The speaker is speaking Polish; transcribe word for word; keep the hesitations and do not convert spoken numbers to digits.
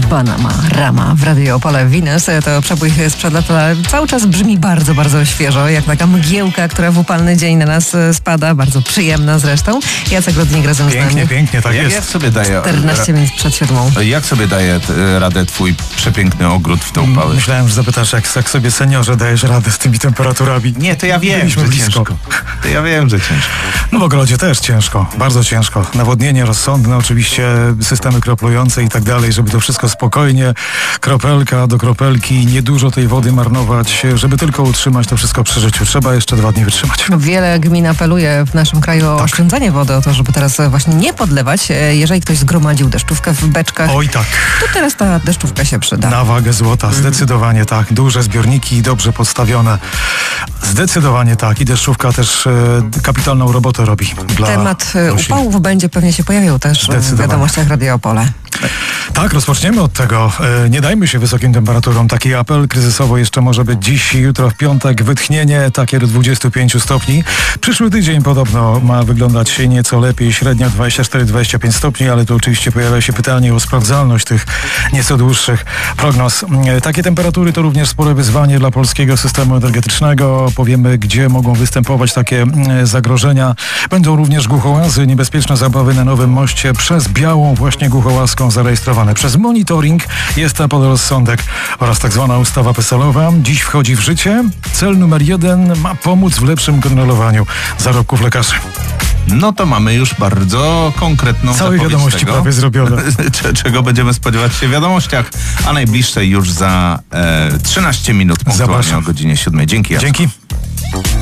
Banama Rama w Radio Opole. Venus to przebój sprzed lat, ale cały czas brzmi bardzo, bardzo świeżo, jak taka mgiełka, która w upalny dzień na nas spada, bardzo przyjemna zresztą. Jacek Rodnik razem pięknie, z nami. Pięknie, tak jak, jest. jak sobie daje, czternaście minut przed siódmą. Jak sobie daje radę twój przepiękny ogród w te upały? Myślałem, że zapytasz, jak, jak sobie seniorze dajesz radę z tymi temperaturami. Nie, to ja wiem, Byliśmy że blisko. ciężko. To ja wiem, że ciężko. No w ogrodzie też ciężko, bardzo ciężko. Nawodnienie rozsądne, oczywiście systemy kroplujące i tak dalej, żeby to wszystko spokojnie, kropelka do kropelki, niedużo tej wody marnować, żeby tylko utrzymać to wszystko przy życiu. Trzeba jeszcze dwa dni wytrzymać. Wiele gmin apeluje w naszym kraju o Tak. oszczędzanie wody, o to, żeby teraz właśnie nie podlewać. Jeżeli ktoś zgromadził deszczówkę w beczkach, Oj tak, to teraz ta deszczówka się przyda. na wagę złota, zdecydowanie tak. Duże zbiorniki, dobrze podstawione. Zdecydowanie tak. I deszczówka też e, kapitalną robotę robi. Dla Temat e, Rusi. upałów będzie pewnie się pojawiał też w Zdecydowanie. wiadomościach Radio Opole. Tak, rozpoczniemy od tego. E, nie dajmy się wysokim temperaturom. Taki apel kryzysowo jeszcze może być dziś, jutro w piątek. Wytchnienie takie do dwudziestu pięciu stopni. Przyszły tydzień podobno ma wyglądać nieco lepiej. Średnio dwadzieścia cztery do dwudziestu pięciu stopni, ale tu oczywiście pojawia się pytanie o sprawdzalność tych nieco dłuższych prognoz. E, takie temperatury to również spore wyzwanie dla polskiego systemu energetycznego. Powiemy, gdzie mogą występować takie e, zagrożenia. Będą również głuchołazy, niebezpieczne zabawy na Nowym Moście przez białą właśnie głuchołazką zarejestrowane. Przez monitoring jest apel rozsądek oraz tak zwana ustawa peselowa. Dziś wchodzi w życie. Cel numer jeden ma pomóc w lepszym kontrolowaniu zarobków lekarzy. No to mamy już bardzo konkretną Całe zapowiedź wiadomości tego, prawie zrobione. czego będziemy spodziewać się w wiadomościach, a najbliższe już za e, trzynaście minut punktualnie Zapraszam. o godzinie siódmej. Dzięki. Jacku. Dzięki.